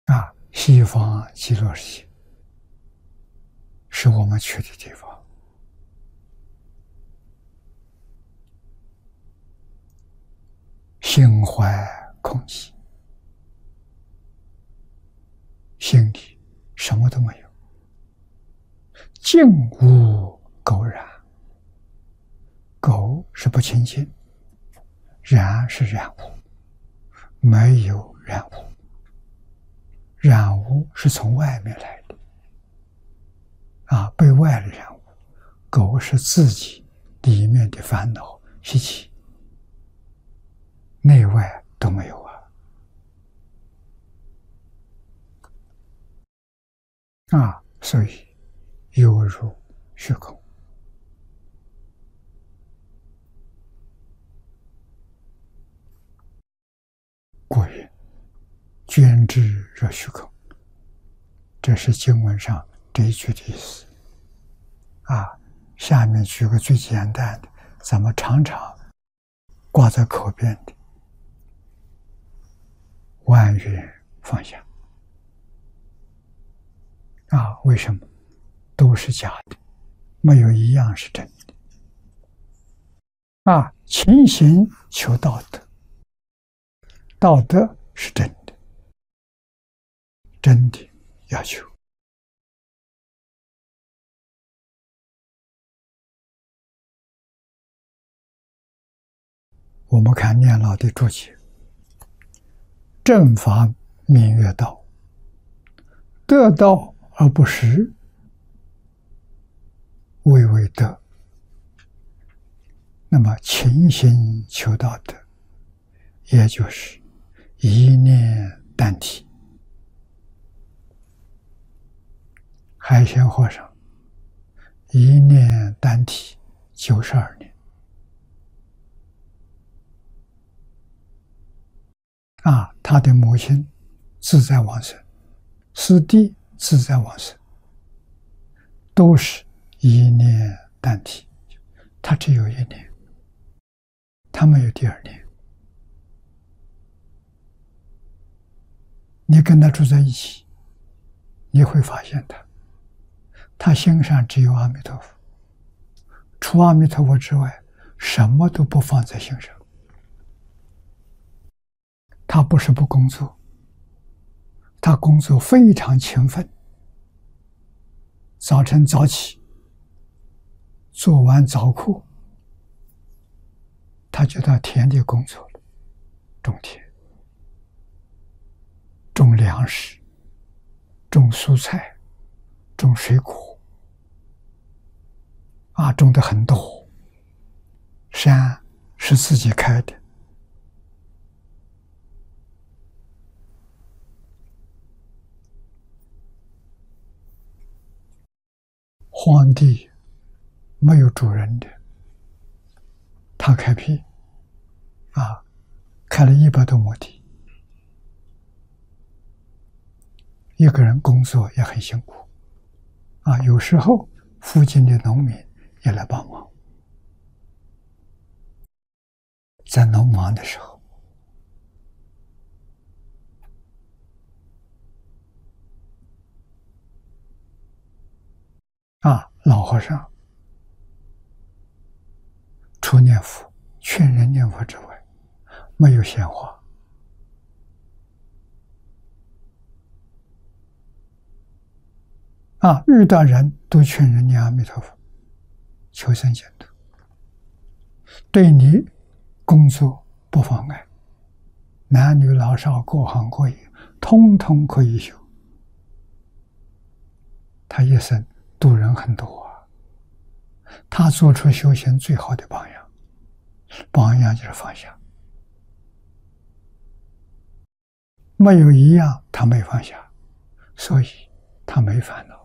西方极乐世界是我们去的地方。心怀空寂，心里什么都没有，净无垢染。垢是不清净，染是染污，没有染污。染污是从外面来的，被外的染污。垢是自己里面的烦恼习气，内外都没有所以犹如虚空。故云：捐之若虚空。这是经文上这一句的意思。下面举个最简单的，咱们常常挂在口边的：万缘放下。为什么？都是假的，没有一样是真的。勤行求道德，道德是真的，真的要求。我们看念老的注解：正法名曰道，得道而不实，谓为德。那么勤行求道德，也就是一念单体。海鲜和尚一念单体92年。他的母亲自在往生，师弟自在往生，都是一念单体。他只有一念，他没有第二念。你跟他住在一起，你会发现他心上只有阿弥陀佛，除阿弥陀佛之外，什么都不放在心上。他不是不工作，他工作非常勤奋，早晨早起，做完早课，他就到田里工作了，种田、种粮食、种蔬菜、种水果，种的很多。山是自己开的，荒地没有主人的，他开辟，开了100多亩地，一个人工作也很辛苦，有时候附近的农民也来帮忙。在农忙的时候，老和尚除念佛、劝人念佛之外，没有闲话。遇到人都劝人念阿弥陀佛，求生净土。对你工作不妨碍，男女老少各行各业，通通可以修。他一生度人很多他做出修行最好的榜样，榜样就是放下。没有一样他没放下，所以他没烦恼，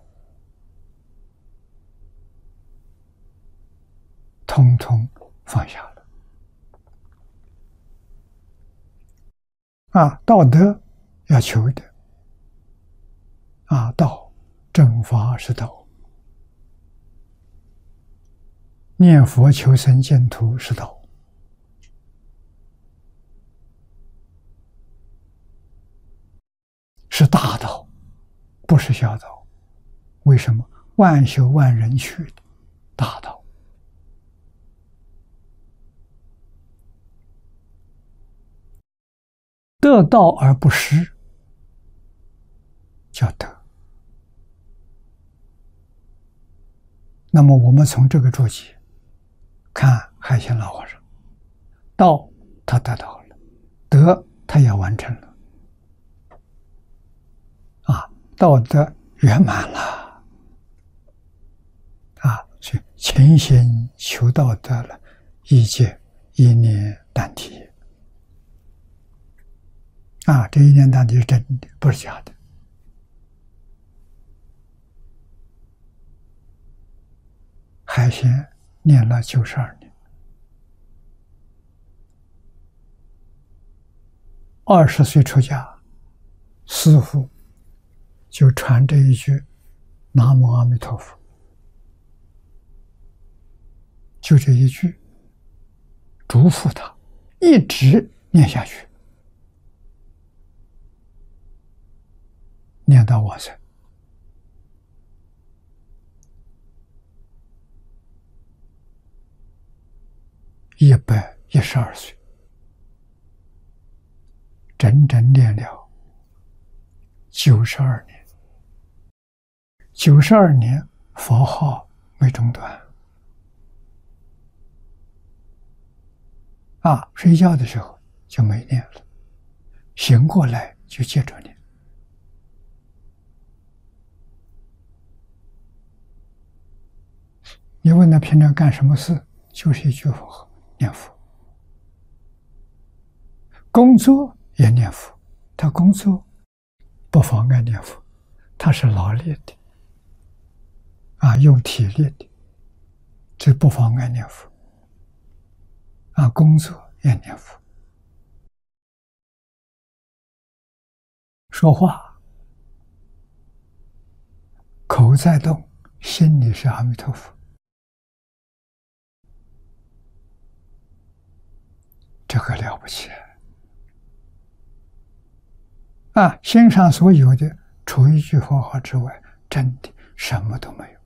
通通放下了。道德要求的，道，正法是道，念佛求生净土是道， 是大道，不是小道。为什么？万修万人去的大道。得道而不失，叫得。那么我们从这个注解看海鲜老和尚，道他得到了，德他也完成了，道德圆满了，所以勤行求道德了，一戒一念单体。这一念单体是真的，不是假的。海鲜念了92年，20岁出家，师父就传这一句南无阿弥陀佛，就这一句嘱咐他一直念下去，念到往生。112岁，整整念了92年，92年佛号没中断。睡觉的时候就没念了，醒过来就接着念。你问他平常干什么事，就是一句佛号，念佛。工作也念佛，他工作不妨碍念佛，他是劳力的，用体力的，这不妨碍念佛。工作也念佛，说话口在动，心里是阿弥陀佛，这个了不起。心上所有的，除一句佛号之外，真的什么都没有。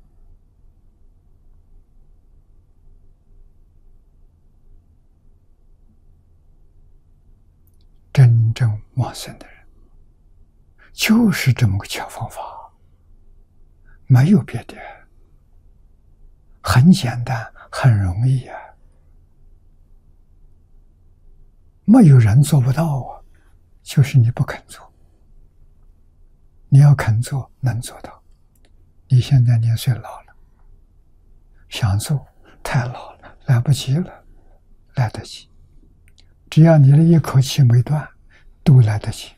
真正往生的人，就是这么个巧方法，没有别的，很简单，很容易没有人做不到就是你不肯做。你要肯做，能做到。你现在年岁老了，想做太老了，来不及了，来得及。只要你的一口气没断，都来得及。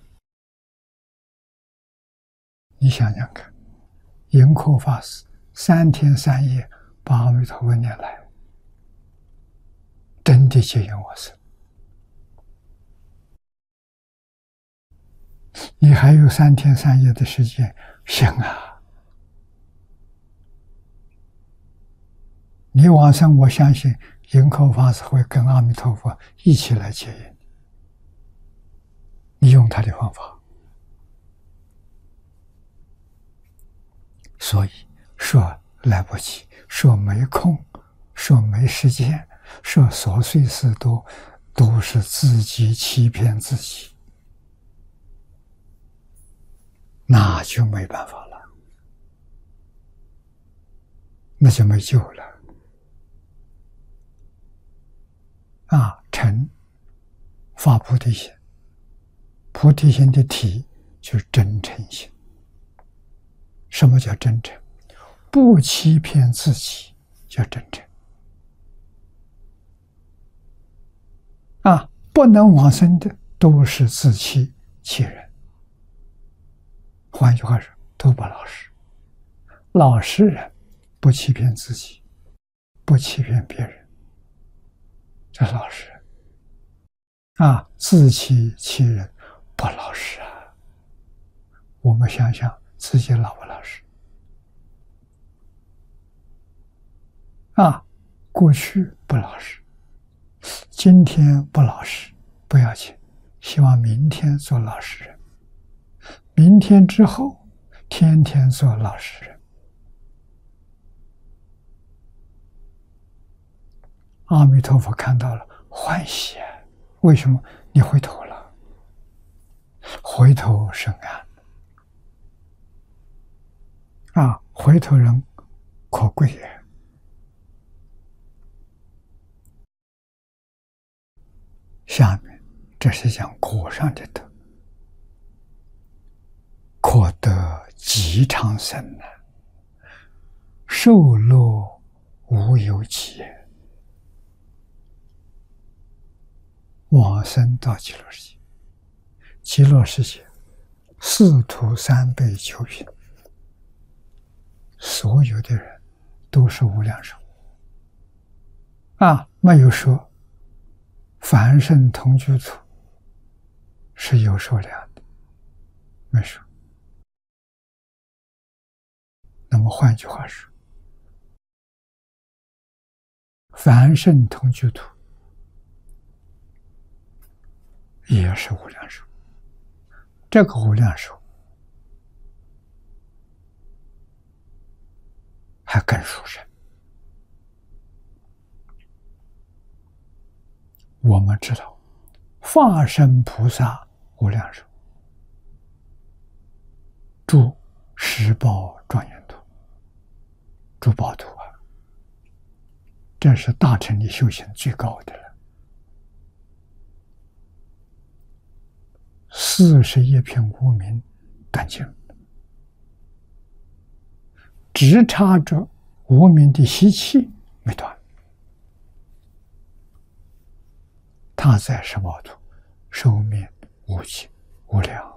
你想想看，盈科法师3天3夜把阿弥陀佛念来，真的接引我生。你还有3天3夜的时间，行啊！你往生，我相信盈科法师会跟阿弥陀佛一起来接引你，用他的方法。所以说来不及，说没空，说没时间，说琐碎事多，都是自己欺骗自己。那就没办法了，那就没救了。诚发菩提心，菩提心的体就是真诚心。什么叫真诚？不欺骗自己叫真诚。不能往生的都是自欺欺人。换句话说，都不老实。老实人不欺骗自己，不欺骗别人，这老实人。自欺欺人不老实啊。我们想想自己老不老实？过去不老实，今天不老实不要紧，希望明天做老实人。 明天之后，天天做老实人。阿弥陀佛看到了，欢喜啊！为什么？你回头了，回头是岸啊！回头人可贵也。下面这是讲果上的德，可得极长生呢，受乐无有极。往生到极乐世界，极乐世界四土三辈九品，所有的人都是无量寿啊！没有说凡圣同居土是有数量的，没说。那么换句话说，凡圣同居土也是无量寿。这个无量寿还更殊胜。我们知道化身菩萨无量寿住十宝庄严土，珠宝土啊，这是大乘的修行最高的了。41品无明断尽，只差着无明的习气没断。他在十宝土寿命无尽无量。